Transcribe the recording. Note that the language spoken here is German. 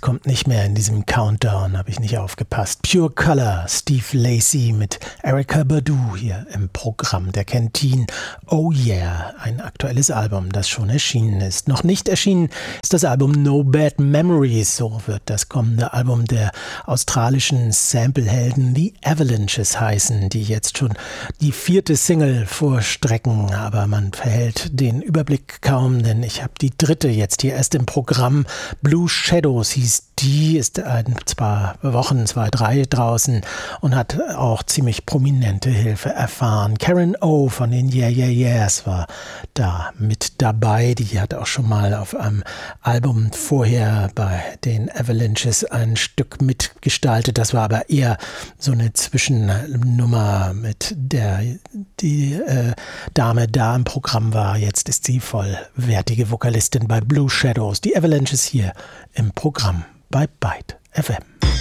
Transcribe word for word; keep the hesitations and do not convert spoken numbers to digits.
kommt nicht mehr in diesem Countdown, habe ich nicht aufgepasst. Pure Color, Steve Lacy mit Erykah Badu hier im Programm der Canteen. Oh Yeah, ein aktuelles Album, das schon erschienen ist. Noch nicht erschienen ist das Album No Bad Memories, so wird das kommende Album der australischen Samplehelden The Avalanches heißen, die jetzt schon die vierte Single vorstrecken, aber man verhält den Überblick kaum, denn ich habe die dritte jetzt hier erst im Programm. Blue Shadows hieß die, ist ein zwei Wochen, zwei, drei draußen und hat auch ziemlich prominente Hilfe erfahren. Karen O von den Yeah Yeah Yeahs war da mit dabei. Die hat auch schon mal auf einem Album vorher bei den Avalanches ein Stück mitgestaltet. Das war aber eher so eine Zwischennummer, mit der die äh, Dame da im Programm war. Jetzt ist sie vollwertige Vokalistin bei Blue Shadows. Die Avalanches hier im Programm bei Byte F M.